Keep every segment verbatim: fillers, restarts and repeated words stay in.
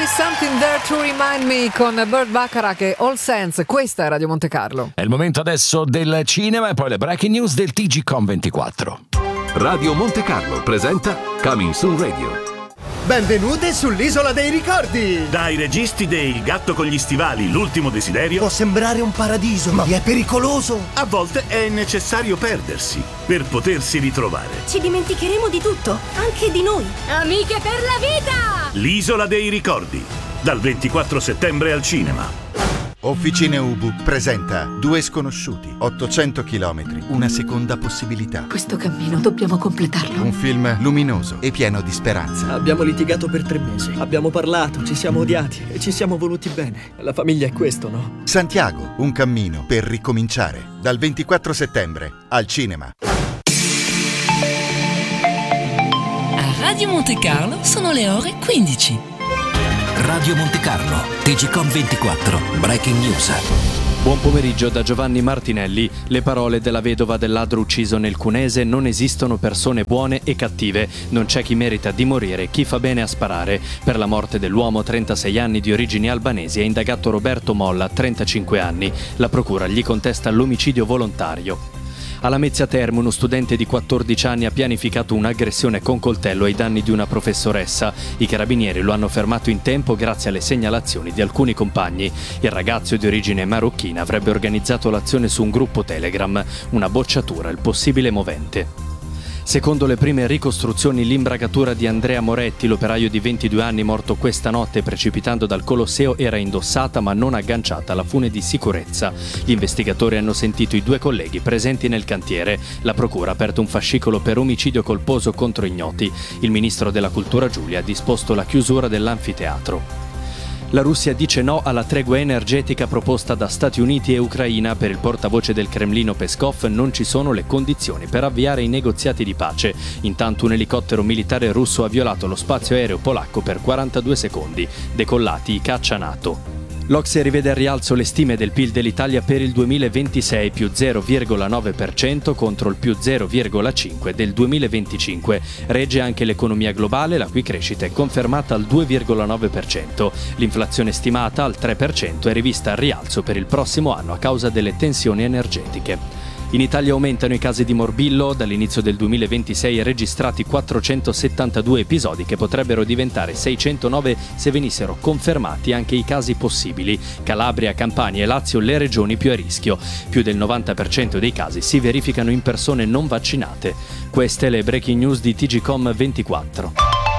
Always Something There to Remind Me con Burt Bacharach e All Sense. Questa è Radio Monte Carlo. È il momento adesso del cinema e poi le breaking news del T G Com ventiquattro. Radio Monte Carlo presenta Coming Soon Radio. Benvenute sull'Isola dei Ricordi! Dai registi dei Il gatto con gli stivali, l'ultimo desiderio. Può sembrare un paradiso, ma è pericoloso! A volte è necessario perdersi per potersi ritrovare. Ci dimenticheremo di tutto, anche di noi. Amiche per la vita! L'Isola dei Ricordi, dal ventiquattro settembre al cinema. Officine Ubu presenta Due sconosciuti, ottocento chilometri, una seconda possibilità. Questo cammino dobbiamo completarlo. Un film luminoso e pieno di speranza. Abbiamo litigato per tre mesi, abbiamo parlato, ci siamo odiati e ci siamo voluti bene. La famiglia è questo, no? Santiago, un cammino per ricominciare. Dal ventiquattro settembre al cinema. A Radio Monte Carlo sono le ore quindici. Radio Monte Carlo, T G Com ventiquattro, Breaking News. Buon pomeriggio da Giovanni Martinelli. Le parole della vedova del ladro ucciso nel Cunese: non esistono persone buone e cattive, non c'è chi merita di morire, chi fa bene a sparare. Per la morte dell'uomo, trentasei anni, di origini albanesi, è indagato Roberto Molla, trentacinque anni. La procura gli contesta l'omicidio volontario. A Lamezia Terme uno studente di quattordici anni ha pianificato un'aggressione con coltello ai danni di una professoressa. I carabinieri lo hanno fermato in tempo grazie alle segnalazioni di alcuni compagni. Il ragazzo di origine marocchina avrebbe organizzato l'azione su un gruppo Telegram. Una bocciatura, il possibile movente. Secondo le prime ricostruzioni, l'imbragatura di Andrea Moretti, l'operaio di ventidue anni morto questa notte precipitando dal Colosseo, era indossata ma non agganciata alla fune di sicurezza. Gli investigatori hanno sentito i due colleghi presenti nel cantiere. La procura ha aperto un fascicolo per omicidio colposo contro ignoti. Il ministro della Cultura Giulia ha disposto la chiusura dell'anfiteatro. La Russia dice no alla tregua energetica proposta da Stati Uniti e Ucraina. Per il portavoce del Cremlino Peskov non ci sono le condizioni per avviare i negoziati di pace. Intanto un elicottero militare russo ha violato lo spazio aereo polacco per quarantadue secondi. Decollati i caccia NATO. L'Ocse rivede al rialzo le stime del P I L dell'Italia per il duemilaventisei, più zero virgola nove per cento contro il più zero virgola cinque per cento del duemilaventicinque. Regge anche l'economia globale, la cui crescita è confermata al due virgola nove per cento. L'inflazione stimata al tre per cento è rivista al rialzo per il prossimo anno a causa delle tensioni energetiche. In Italia aumentano i casi di morbillo. Dall'inizio del duemilaventisei registrati quattrocentosettantadue episodi che potrebbero diventare seicentonove se venissero confermati anche i casi possibili. Calabria, Campania e Lazio le regioni più a rischio. Più del novanta per cento dei casi si verificano in persone non vaccinate. Queste le breaking news di T G Com ventiquattro.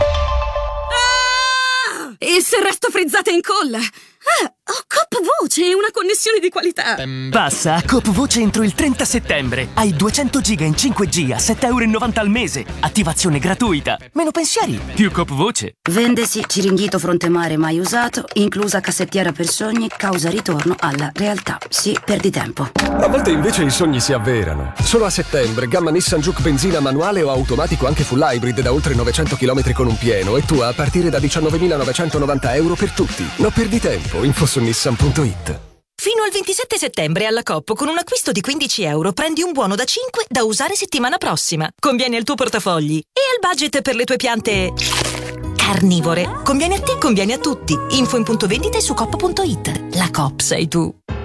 Ah! E se resto frizzata in colla? Ah, ho Coop Voce e una connessione di qualità. Passa a Coop Voce entro il trenta settembre. Hai duecento giga in cinque G a sette virgola novanta euro al mese. Attivazione gratuita. Meno pensieri, più Coop Voce. Vendesi Ciringhito Fronte Mare mai usato, inclusa cassettiera per sogni, causa ritorno alla realtà. Sì, perdi tempo. A volte invece i sogni si avverano. Solo a settembre, gamma Nissan Juke benzina manuale o automatico anche full hybrid da oltre novecento chilometri con un pieno e tua a partire da diciannovemilanovecentovananta euro per tutti. Non perdi tempo. Info su nissan punto it. Fino al ventisette settembre alla Coop con un acquisto di quindici euro prendi un buono da cinque da usare settimana prossima. Conviene al tuo portafogli e al budget per le tue piante carnivore. Conviene a te, conviene a tutti. Info in punto vendita e su coop punto it. La Coop sei tu.